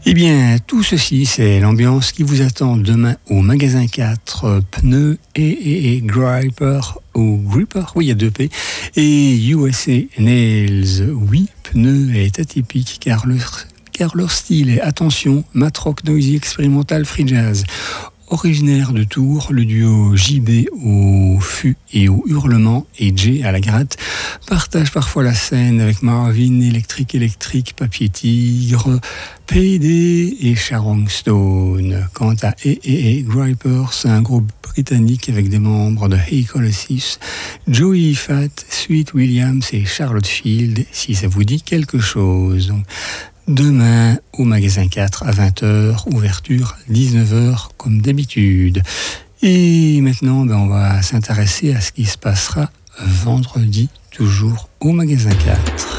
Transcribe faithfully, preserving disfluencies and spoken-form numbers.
Eh bien, tout ceci, c'est l'ambiance qui vous attend demain au magasin quatre, pneus et, et, et Griper, ou Gripper, oui, il y a deux P, et U S A Nails, oui, pneus est atypique car leur, car leur style est, attention, mat rock, noisy, expérimental, free jazz. Originaire de Tours, le duo J B au fût et au hurlement et Jay à la gratte partage parfois la scène avec Marvin, Électrique Électrique, Papier Tigre, P D et Sharon Stone. Quant à E E E Griper, c'est un groupe britannique avec des membres de Hey Colossus, Joey Fat, Sweet Williams et Charlotte Field, si ça vous dit quelque chose. Donc, demain, au magasin quatre à vingt heures, ouverture dix-neuf heures comme d'habitude. Et maintenant, ben, on va s'intéresser à ce qui se passera vendredi, toujours au magasin quatre.